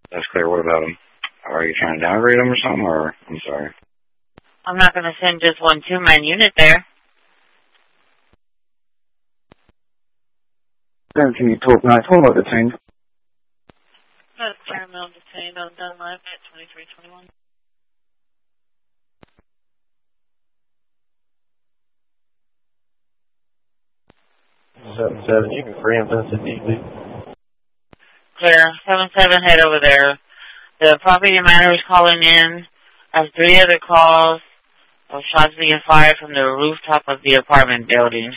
That's clear. What about them? Are you trying to downgrade them or something, or? I'm sorry. I'm not going to send just one two-man unit there. Then can you talk about detained? That's Paramount detained on Dunlap at 2321. Seven, you can preempt us if need be. Clear. 7-7, head over there. The property manager is calling in. Has 3 other calls of shots being fired from the rooftop of the apartment building.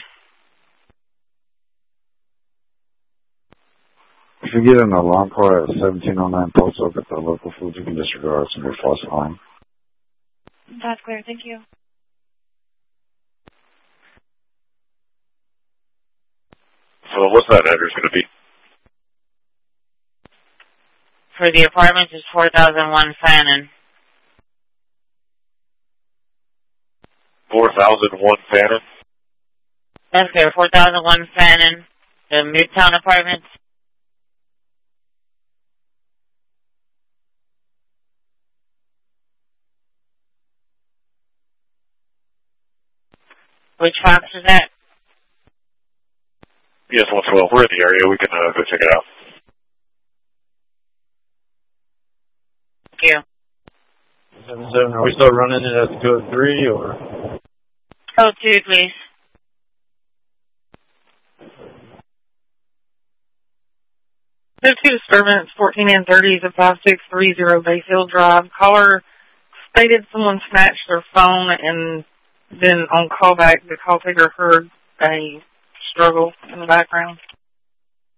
If you get an alarm call at 1709 Post Oak at the local food, you can disregard some of your false alarm. That's clear. Thank you. So what's that address going to be? For the apartments is 4001 Fannin. 4001 Fannin? That's clear. 4001 Fannin. The Midtown apartments. Which box is that? Yes, 112. We're in the area. We can go check it out. Thank you. 7-7, are we still running it at code 3 or? Code 2, please. Code 2 disturbance, 14 and 30s of 5630 Bayfield Drive. Caller stated someone snatched their phone and then on callback, the call taker heard a struggle in the background.